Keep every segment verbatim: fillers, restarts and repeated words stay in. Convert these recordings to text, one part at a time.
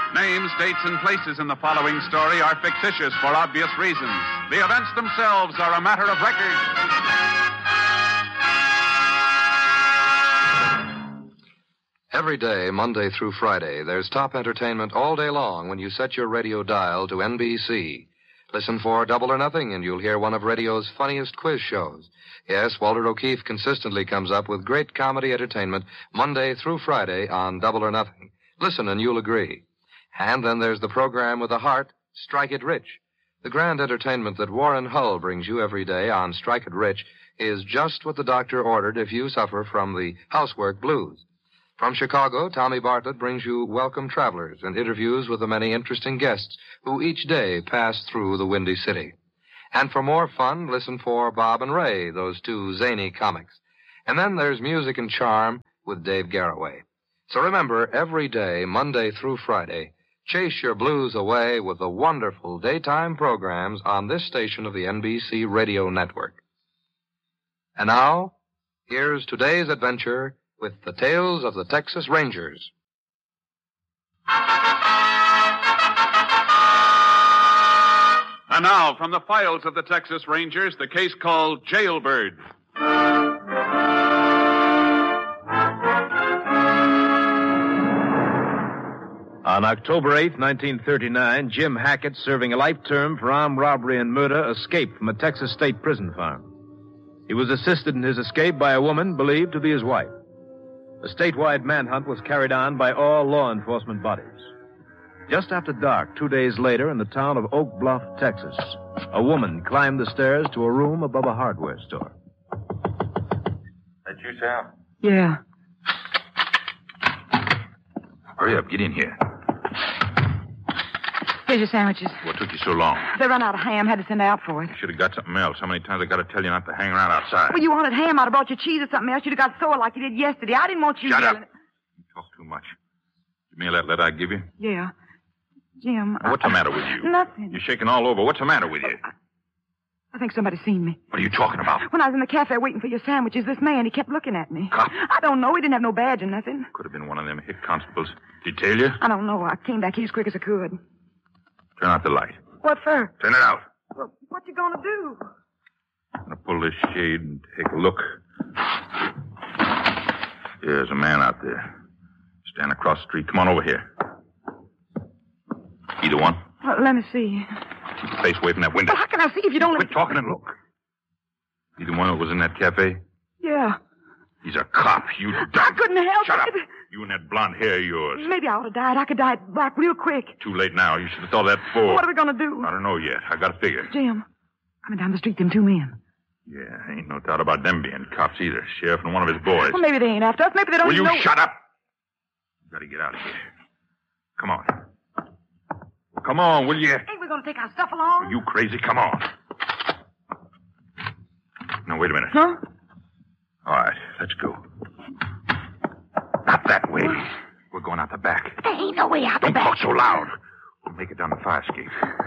Names, dates, and places in the following story are fictitious for obvious reasons. The events themselves are a matter of record. Every day, Monday through Friday, there's top entertainment all day long when you set your radio dial to N B C. Listen for Double or Nothing, and you'll hear one of radio's funniest quiz shows. Yes, Walter O'Keefe consistently comes up with great comedy entertainment Monday through Friday on Double or Nothing. Listen, and you'll agree. And then there's the program with the heart, Strike It Rich. The grand entertainment that Warren Hull brings you every day on Strike It Rich is just what the doctor ordered if you suffer from the housework blues. From Chicago, Tommy Bartlett brings you Welcome Travelers and interviews with the many interesting guests who each day pass through the Windy City. And for more fun, listen for Bob and Ray, those two zany comics. And then there's Music and Charm with Dave Garroway. So remember, every day, Monday through Friday, chase your blues away with the wonderful daytime programs on this station of the N B C Radio Network. And now, here's today's adventure with the Tales of the Texas Rangers. And now, from the files of the Texas Rangers, the case called Jailbird. On October eighth, nineteen thirty-nine, Jim Hackett, serving a life term for armed robbery and murder, escaped from a Texas state prison farm. He was assisted in his escape by a woman believed to be his wife. A statewide manhunt was carried on by all law enforcement bodies. Just after dark, two days later, in the town of Oak Bluff, Texas, a woman climbed the stairs to a room above a hardware store. That you, Sal? Yeah. Hurry up, get in here. Here's your sandwiches. What took you so long? They run out of ham. Had to send out for it. Should have got something else. How many times I got to tell you not to hang around outside? Well, you wanted ham. I'd have brought you cheese or something else. You'd have got sore like you did yesterday. I didn't want you Shut yelling. up. You talk too much. Give me that letter I give you. Yeah. Jim. Now, what's I... the matter with you? Nothing. You're shaking all over. What's the matter with you? I... I think somebody's seen me. What are you talking about? When I was in the cafe waiting for your sandwiches, this man, he kept looking at me. Cop? I don't know. He didn't have no badge or nothing. Could have been one of them hit constables. Did he tell you? I don't know. I came back here as quick as I could. Turn out the light. What for? Turn it out. Well, what you gonna do? I'm going to pull this shade and take a look. There's a man out there. Stand across the street. Come on over here. Either one. Well, let me see. Keep your face away from that window. Well, how can I see if you don't Quit let me... talking and look. Either one that was in that cafe? Yeah. He's a cop. You dumb. I couldn't help Shut it. up. You and that blonde hair of yours. Maybe I ought to die. I could die black real quick. Too late now. You should have thought of that before. What are we gonna do? I don't know yet. I got to figure. Jim, coming down the street, them two men. Yeah, ain't no doubt about them being cops either. Sheriff and one of his boys. Well, maybe they ain't after us. Maybe they don't Will even you know... shut up? You got to get out of here. Come on. Come on, will you? Ain't we gonna take our stuff along? Are you crazy? Come on. Now, wait a minute. Huh? All right, let's go. Not that way. We're going out the back. There ain't no way out Don't the back. talk so loud. We'll make it down the fire escape.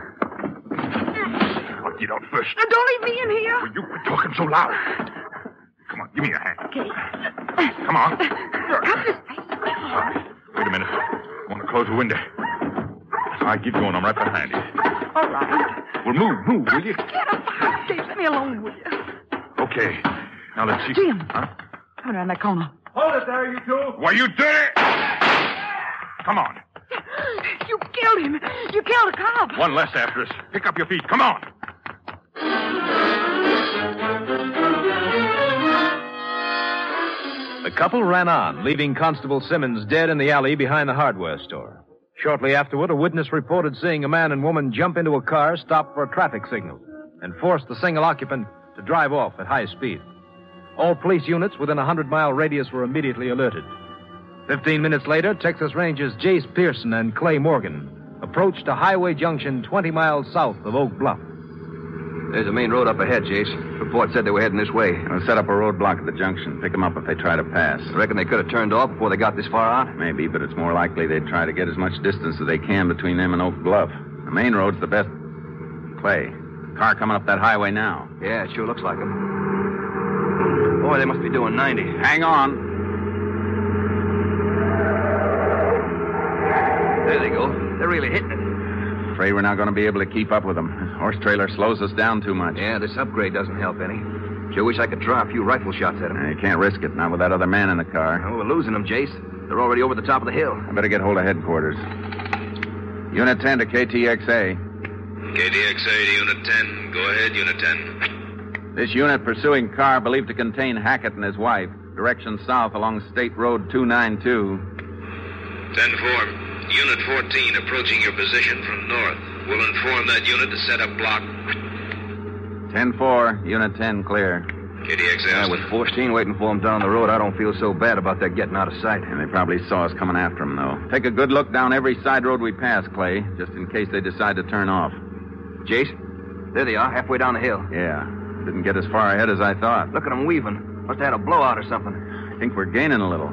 I'll get out first. Now, don't leave me in here. Will you quit talking so loud? Come on, give me your hand. Okay. Come on. Come this way. All right. Wait a minute. I want to close the window. All right, keep going. I'm right behind you. All right. Well, move, move, will you? Get up. Escape. Let me alone, will you? Okay. Now, let's see. Jim. Huh? Come around that corner. Hold it there, you two. Why, you did it! Come on. You killed him. You killed a cop. One less after us. Pick up your feet. Come on. The couple ran on, leaving Constable Simmons dead in the alley behind the hardware store. Shortly afterward, a witness reported seeing a man and woman jump into a car, stop for a traffic signal, and force the single occupant to drive off at high speed. All police units within a hundred-mile radius were immediately alerted. Fifteen minutes later, Texas Rangers Jace Pearson and Clay Morgan approached a highway junction twenty miles south of Oak Bluff. There's a main road up ahead, Jace. Report said they were heading this way. We'll set up a roadblock at the junction. Pick them up if they try to pass. Reckon they could have turned off before they got this far out? Maybe, but it's more likely they'd try to get as much distance as they can between them and Oak Bluff. The main road's the best. Clay, car coming up that highway now. Yeah, it sure looks like them. Boy, they must be doing ninety. Hang on. There they go. They're really hitting it. Afraid we're not going to be able to keep up with them. This horse trailer slows us down too much. Yeah, this upgrade doesn't help any. Sure wish I could try a few rifle shots at them. Uh, you can't risk it, not with that other man in the car. Well, we're losing them, Jace. They're already over the top of the hill. I better get hold of headquarters. Unit ten to K T X A. K T X A to Unit ten. Go ahead, Unit ten. This unit pursuing car believed to contain Hackett and his wife. Direction south along State Road two ninety-two. ten four. Unit fourteen approaching your position from north. We'll inform that unit to set up block. ten four. Unit ten clear. K T X A. Yeah, with fourteen waiting for them down the road, I don't feel so bad about that getting out of sight. And they probably saw us coming after them, though. Take a good look down every side road we pass, Clay, just in case they decide to turn off. Jace, there they are, halfway down the hill. Yeah. Didn't get as far ahead as I thought. Look at them weaving. Must have had a blowout or something. I think we're gaining a little.